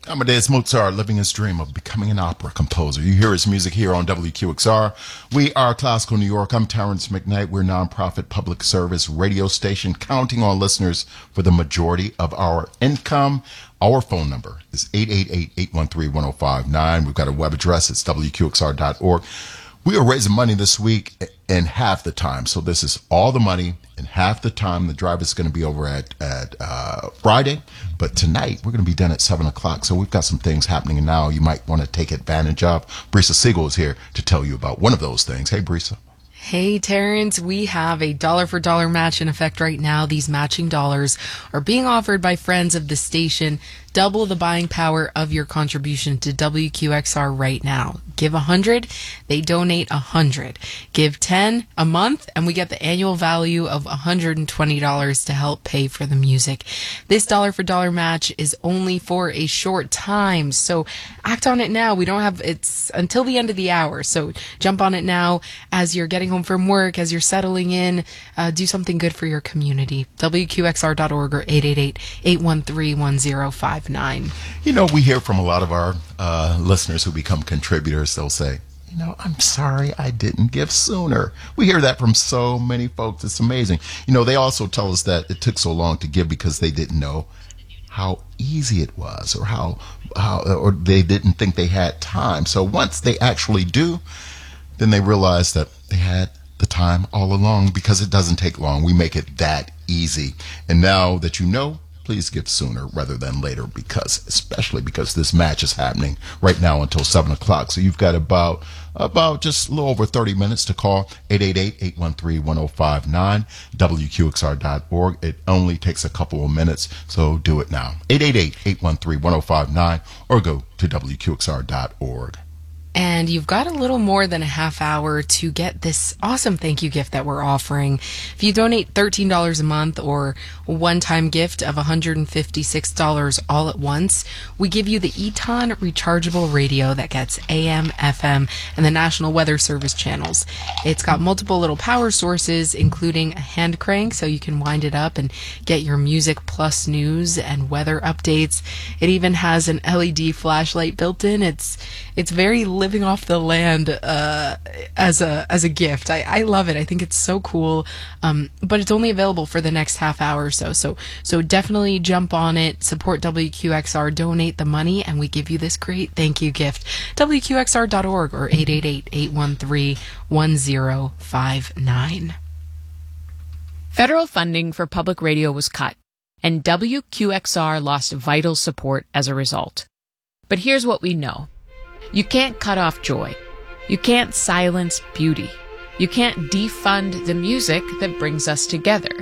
Amadeus Mozart living his dream of becoming an opera composer. You hear his music here on WQXR. We are Classical New York. I'm Terrence McKnight. We're a nonprofit public service radio station counting on listeners for the majority of our income. Our phone number is 888-813-1059. We've got a web address. It's WQXR.org. We are raising money this week in half the time. So this is all the money in half the time. The drive is going to be over at Friday. But tonight, we're going to be done at 7 o'clock. So we've got some things happening now you might want to take advantage of. Brisa Siegel is here to tell you about one of those things. Hey, Brisa. Hey, Terrence, we have a dollar-for-dollar match in effect right now. These matching dollars are being offered by friends of the station. Double the buying power of your contribution to WQXR right now. Give 100, they donate 100. Give 10 a month, and we get the annual value of $120 to help pay for the music. This dollar-for-dollar match is only for a short time, so act on it now. It's until the end of the hour, so jump on it now as you're getting home from work, as you're settling in. Do something good for your community. WQXR.org or 888-813-1059. You know, we hear from a lot of our listeners who become contributors. They'll say, I'm sorry I didn't give sooner. We hear that from so many folks. It's amazing. They also tell us that it took so long to give because they didn't know how easy it was or or they didn't think they had time. So once they actually do, then they realize that they had the time all along because it doesn't take long. We make it that easy. And now that you know, please give sooner rather than later, especially because this match is happening right now until 7 o'clock. So you've got about just a little over 30 minutes to call 888-813-1059, WQXR.org. It only takes a couple of minutes, so do it now. 888-813-1059 or go to WQXR.org. And you've got a little more than a half hour to get this awesome thank you gift that we're offering. If you donate $13 a month or a one-time gift of $156 all at once, we give you the Eton rechargeable radio that gets AM, FM, and the National Weather Service channels. It's got multiple little power sources, including a hand crank, so you can wind it up and get your music plus news and weather updates. It even has an LED flashlight built in. It's very living off the land as a gift. I love it. I think it's so cool. But it's only available for the next half hour or so. So definitely jump on it, support WQXR, donate the money, and we give you this great thank you gift. WQXR.org or 888-813-1059. Federal funding for public radio was cut, and WQXR lost vital support as a result. But here's what we know. You can't cut off joy. You can't silence beauty. You can't defund the music that brings us together.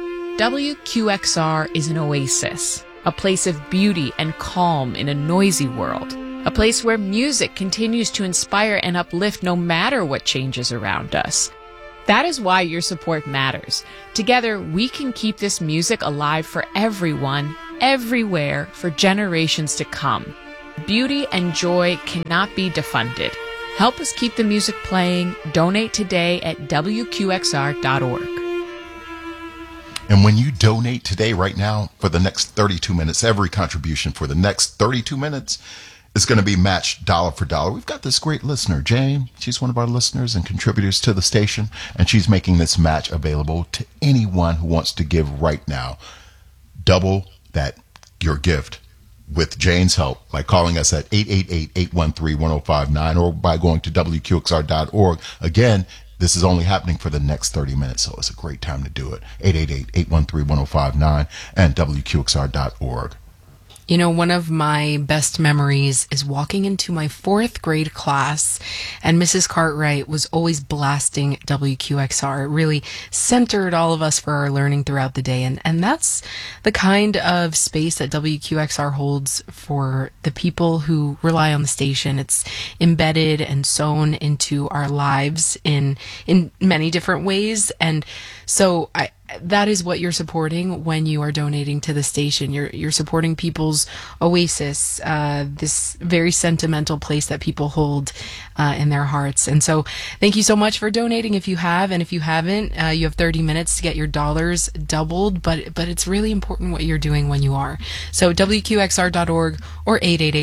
WQXR is an oasis, a place of beauty and calm in a noisy world, a place where music continues to inspire and uplift no matter what changes around us. That is why your support matters. Together, we can keep this music alive for everyone, everywhere, for generations to come. Beauty and joy cannot be defunded. Help us keep the music playing. Donate today at WQXR.org. And when you donate today, right now, for the next 32 minutes, every contribution for the next 32 minutes is going to be matched dollar for dollar. We've got this great listener, Jane. She's one of our listeners and contributors to the station, and she's making this match available to anyone who wants to give right now. Double your gift with Jane's help by calling us at 888-813-1059 or by going to WQXR.org. Again, this is only happening for the next 30 minutes, so it's a great time to do it. 888-813-1059 and WQXR.org. One of my best memories is walking into my 4th grade class, and Mrs. Cartwright was always blasting WQXR. It really centered all of us for our learning throughout the day, and that's the kind of space that WQXR holds for the people who rely on the station. It's embedded and sewn into our lives in many different ways, and so that is what you're supporting when you are donating to the station. You're supporting people's oasis, this very sentimental place that people hold in their hearts. And so thank you so much for donating if you have, and if you haven't, you have 30 minutes to get your dollars doubled, but it's really important what you're doing when you are. So WQXR.org or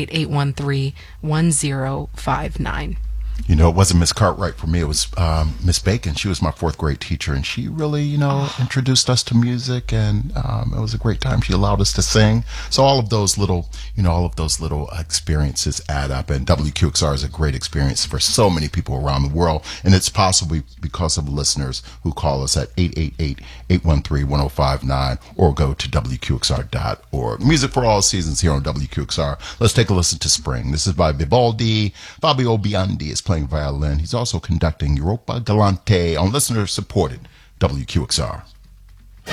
888-813-1059. You know, it wasn't Miss Cartwright for me. It was Miss Bacon. She was my fourth grade teacher, and she really, introduced us to music, and it was a great time. She allowed us to sing. So all of those little experiences add up, and WQXR is a great experience for so many people around the world, and it's possibly because of listeners who call us at 888-813-1059 or go to WQXR.org. Music for all seasons here on WQXR. Let's take a listen to Spring. This is by Vivaldi. Fabio Biondi is playing violin. He's also conducting Europa Galante on listener-supported WQXR.